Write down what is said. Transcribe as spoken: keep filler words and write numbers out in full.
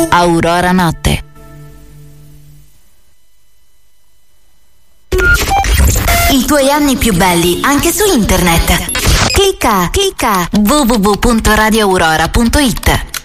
Aurora Notte. I tuoi anni più belli anche su internet. Clicca, clicca w w w punto radio aurora punto it.